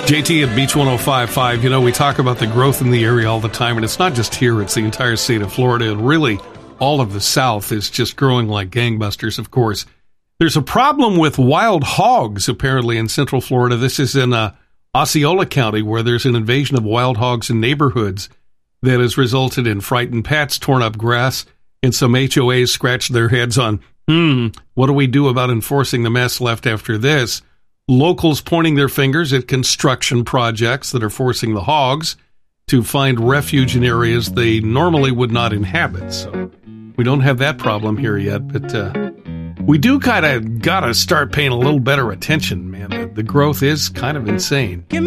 JT at Beach 105.5. You know, we talk about the growth in the area all the time, and it's not just here, it's the entire state of Florida, and really all of the South is just growing like gangbusters, of course. There's a problem with wild hogs, apparently, in Central Florida. This is in Osceola County, where there's an invasion of wild hogs in neighborhoods that has resulted in frightened pets, torn up grass, and some HOAs scratched their heads on, what do we do about enforcing the mess left after this? Locals pointing their fingers at construction projects that are forcing the hogs to find refuge in areas they normally would not inhabit. So we don't have that problem here yet, but we do kind of got to start paying a little better attention, man. The growth is kind of insane.